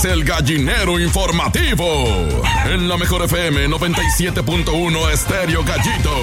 El gallinero informativo en la Mejor FM 97.1 Estéreo Gallito.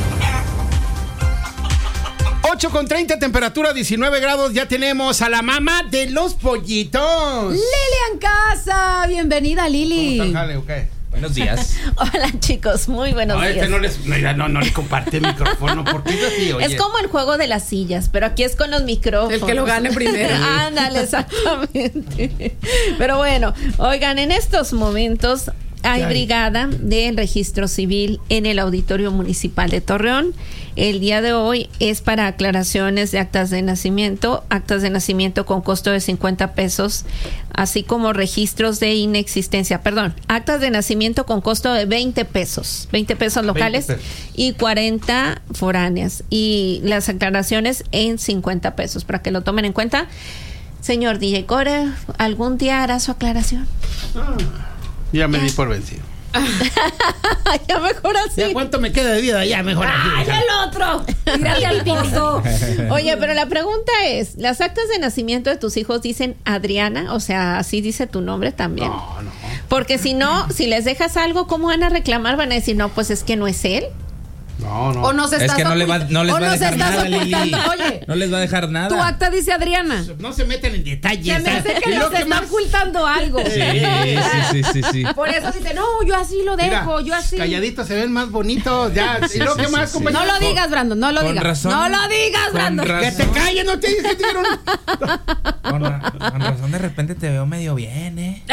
8:30, temperatura 19 grados. Ya tenemos a la mamá de los pollitos. Lilian Casa, bienvenida Lili. ¿Cómo están, Jale? Okay. Buenos días. Hola chicos, muy buenos días. No le comparte el micrófono porque es así, oye. Es como el juego de las sillas, pero aquí es con los micrófonos. El que lo gane primero. Ándale, exactamente. Pero bueno, oigan, en estos momentos hay brigada del registro civil en el Auditorio Municipal de Torreón. El día de hoy es para aclaraciones de actas de nacimiento con costo de 50 pesos, así como registros de inexistencia, actas de nacimiento con costo de 20 pesos locales 20 pesos. Y 40 foráneas, y las aclaraciones en 50 pesos, para que lo tomen en cuenta. Señor DJ Core, ¿algún día hará su aclaración? Ya me di por vencido. Ya mejor así. ¿Ya cuánto me queda de vida? Ya mejor así. ¡Ay, el otro! Tírate al piso. Oye, pero la pregunta es, ¿las actas de nacimiento de tus hijos dicen Adriana? O sea, ¿así dice tu nombre también? No. Porque si no, si les dejas algo, ¿cómo van a reclamar? Van a decir, no, pues es que no es él. No. O nos estás Es que no les va a dejar nada, Lili. Oye, No les va a dejar nada. tu acta dice Adriana. No se meten en detalles. Se me hace que Y lo nos que están más- ocultando algo. Sí. Por eso dice, no, yo así lo dejo, Mira, yo así. calladitos se ven más bonitos. Ya. ¿Y lo que más, sí. compañero? No lo digas, Brandon, no lo Con digas. razón. No lo digas, Con Brandon. razón. Que te calles, no te dices que dieron. Con razón, de repente te veo medio bien, ¿eh?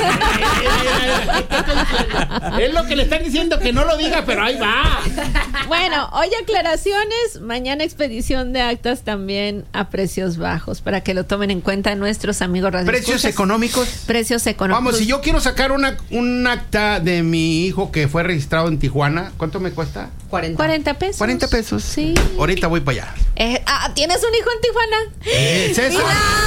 Es lo que le están diciendo, que no lo diga, pero ahí va. Bueno, hoy aclaraciones, mañana expedición de actas también a precios bajos, para que lo tomen en cuenta nuestros amigos radioescuchas. ¿Precios económicos? Precios económicos. Vamos, si yo quiero sacar un acta de mi hijo que fue registrado en Tijuana, ¿cuánto me cuesta? 40 pesos. 40 pesos. Sí. Ahorita voy para allá. ¿Tienes un hijo en Tijuana? César.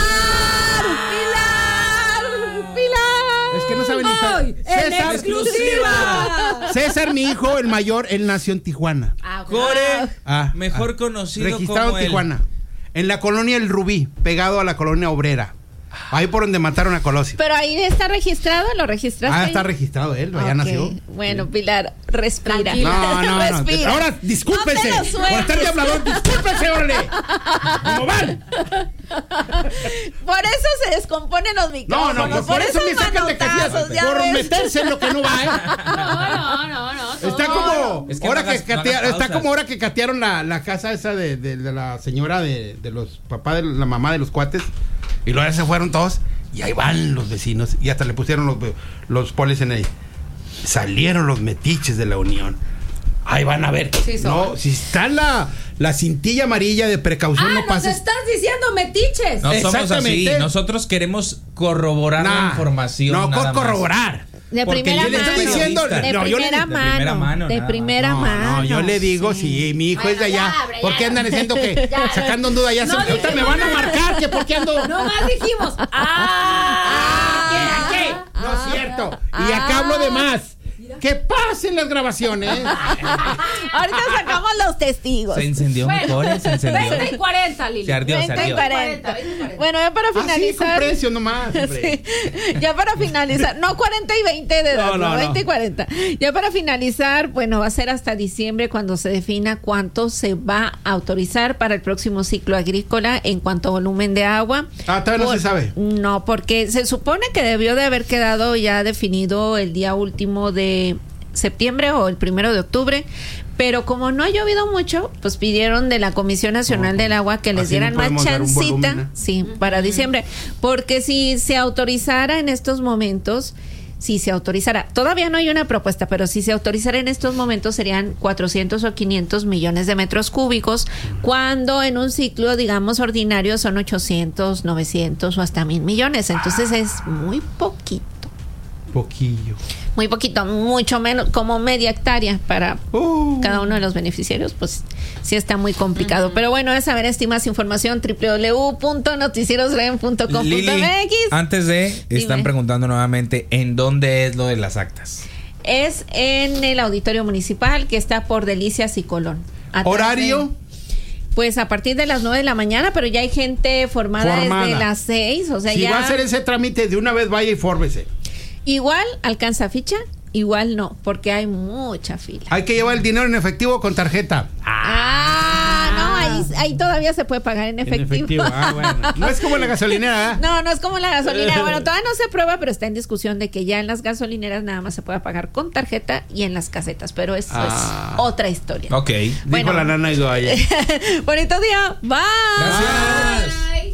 ¡Pilar! Es que no saben ni ¡Ay, en César. exclusiva! César, mi hijo, el mayor, él nació en Tijuana. Core, mejor conocido registrado como en Tijuana. En la colonia El Rubí, pegado a la colonia Obrera. Ahí por donde mataron a Colosio. Pero ahí está registrado, ¿lo registraste? ahí? Está registrado él, allá Ok. nació. Bueno, Pilar, respira. Tranquila. No. Respira. Ahora, discúlpese. No te lo sueltes. Por estar de hablador, discúlpese, órale. ¿Cómo van? Por eso se descomponen los micrófonos. No, por eso me sacan de casillas. manotazos, ya Por ves. meterse en lo que no va, No. Está como Es que ahora no hagas- que no hagas está pausas. como ahora que catearon la casa esa de la señora de los papás de la mamá de los cuates, y luego ya se fueron todos y ahí van los vecinos y hasta le pusieron los polis en ahí. Salieron los metiches de la Unión. Ahí van a ver. Sí son. No, si está la cintilla amarilla de precaución, no Nos pases. estás diciendo metiches. No somos así. Exactamente. Nosotros queremos corroborar la información. No, nada más. corroborar. De Porque primera yo le estoy mano. diciendo, De no, yo le- primera mano. De nada primera mano. No, yo le digo, sí. sí, mi hijo es de Bueno, allá. ya, hombre, ¿Por ya. qué andan diciendo que Ya. sacando en duda ya? No Ahorita me dijimos van a nada. marcar que por qué ando. No más dijimos. ¿Qué? No es cierto. Y acá hablo de más. Que pasen las grabaciones. Ahorita sacamos los testigos. Se encendió mi Core, se encendió. 20 y 40, Lili. Se ardió, 20 y 40. 20 y 40. Bueno, ya para Así con finalizar. precio nomás. hombre. Sí, ya para finalizar, no 40 y 20 de edad, No. 20 y 40. Ya para finalizar, bueno, va a ser hasta diciembre cuando se defina cuánto se va a autorizar para el próximo ciclo agrícola en cuanto a volumen de agua. Todavía no se sabe. No, porque se supone que debió de haber quedado ya definido el día último de septiembre o el 1 de octubre, pero como no ha llovido mucho, pues pidieron de la Comisión Nacional del Agua que les Así no dieran más podemos dar un chancita, volumen, ¿eh? sí, para diciembre, porque si se autorizara en estos momentos, si se autorizara, todavía no hay una propuesta, pero si se autorizara en estos momentos serían 400 o 500 millones de metros cúbicos, cuando en un ciclo, digamos, ordinario son 800, 900 o hasta 1,000 millones, entonces es muy poquito. Poquillo. Muy poquito, mucho menos, como media hectárea para cada uno de los beneficiarios, pues sí está muy complicado. Pero bueno, es saber, estimas información www.noticierosren.com.mx. Lili, antes de, están Dime. preguntando nuevamente en dónde es lo de las actas. Es en el Auditorio Municipal que está por Delicias y Colón. Atrás ¿Horario? pues a partir de las 9 de la mañana, pero ya hay gente formada. Desde las 6, o sea, si ya... va a hacer ese trámite, de una vez vaya y fórmese. Igual alcanza ficha, igual no, porque hay mucha fila. Hay que llevar el dinero en efectivo o con tarjeta. No, ahí todavía se puede pagar en efectivo. Bueno. No es como en la gasolinera, ¿eh? No es como en la gasolinera. Bueno, todavía no se prueba, pero está en discusión de que ya en las gasolineras nada más se pueda pagar con tarjeta y en las casetas, pero eso es otra historia. Ok. Dijo la nana y Goya. Bonito día. Bye. Gracias. Bye.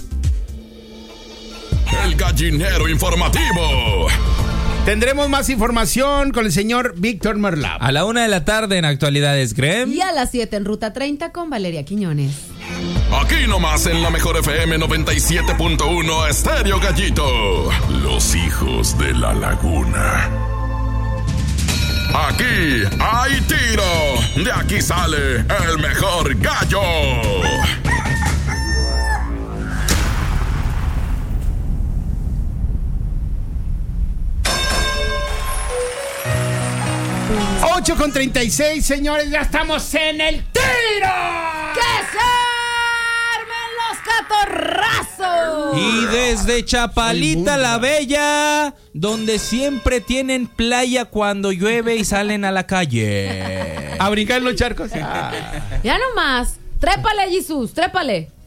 El gallinero informativo. Tendremos más información con el señor Víctor Merlap. A la 1:00 p.m. en Actualidades Grem. Y a las 7 en Ruta 30 con Valeria Quiñones. Aquí nomás en la mejor FM 97.1 Estéreo Gallito. Los hijos de la laguna. Aquí hay tiro. De aquí sale el mejor gallo. Ocho con 36, señores, ya estamos en el tiro. ¡Que se armen los catorrazos! Y desde Chapalita la Bella, donde siempre tienen playa cuando llueve y salen a la calle. A brincar en los charcos. Ya nomás, trépale, Jesús, trépale.